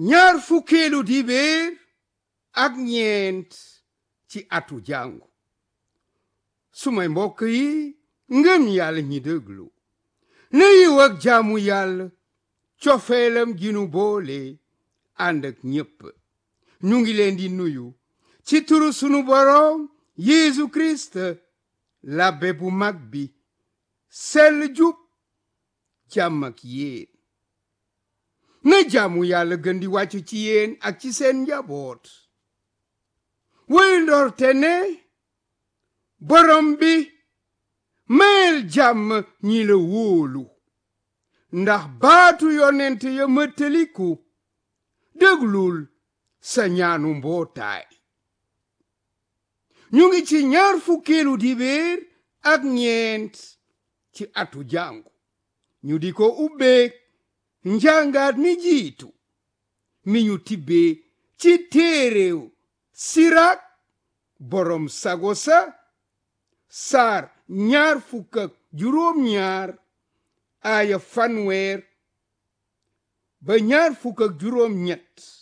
ñaar fukkeelu dibéer ak ñeent ci atu jàngu sumay mbokk yi ngëm yàlla ñi déglu na yiw ak jaamu yàlla cofeelam gi nu boole ànd ak ñépp ñu ngi leen di nuyu ci turu sunu boroom Yeesu Kirist labbe bu mag bi sell jub jàmm ak yéen na jaamu yàlla gën di wàcc ci yéen ak ci seen njaboot woy ndorte ne borom bi mayel jàmm ñi la wóolu ndax baatu yonent ya mëttaliku déglul sa ñaanu mbootaay ñu ngi ci ñaar fukkeelu dibéer ak ñeent ci atu jàngu ñu di ko ubbee njàngaat mi jiitu mi ñu tibbee ci téerew Sirak borom sago sa saar ñaar fukk ak juróom ñaar aaya fanweer ba ñaar fukk ak juróom ñett